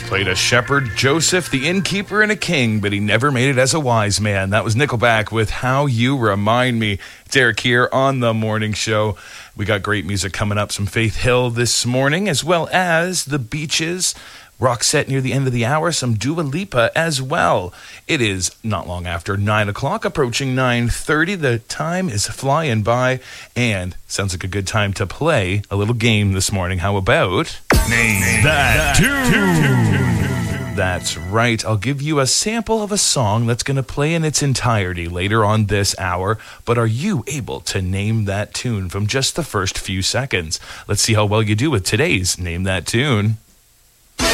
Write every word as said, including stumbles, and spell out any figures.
once played a shepherd, Joseph, the innkeeper, and a king, but he never made it as a wise man. That was Nickelback with How You Remind Me. It's Eric here on The Morning Show. We got great music coming up, some Faith Hill this morning, as well as The Beaches, Roxette near the end of the hour, some Dua Lipa as well. It is not long after nine o'clock, approaching nine thirty. The time is flying by, and sounds like a good time to play a little game this morning. How about... Name, Name that, that tune. That's right. I'll give you a sample of a song that's going to play in its entirety later on this hour, but are you able to name that tune from just the first few seconds? Let's see how well you do with today's Name That Tune.